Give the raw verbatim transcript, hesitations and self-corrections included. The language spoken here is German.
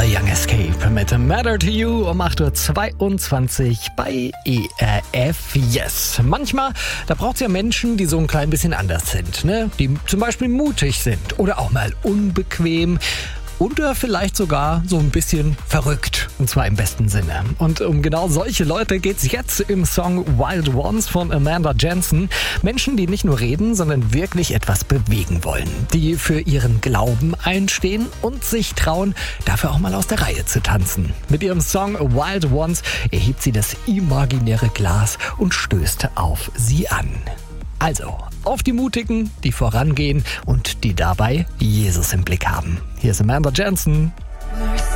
The Young Escape mit Matter to You um acht Uhr zweiundzwanzig bei E R F Yes. Manchmal, da braucht es ja Menschen, die so ein klein bisschen anders sind, ne? Die zum Beispiel mutig sind oder auch mal unbequem. Oder vielleicht sogar so ein bisschen verrückt, und zwar im besten Sinne. Und um genau solche Leute geht's jetzt im Song Wild Ones von Amanda Jensen. Menschen, die nicht nur reden, sondern wirklich etwas bewegen wollen. Die für ihren Glauben einstehen und sich trauen, dafür auch mal aus der Reihe zu tanzen. Mit ihrem Song Wild Ones erhebt sie das imaginäre Glas und stößt auf sie an. Also, auf die Mutigen, die vorangehen und die dabei Jesus im Blick haben. Hier ist Amanda Jensen.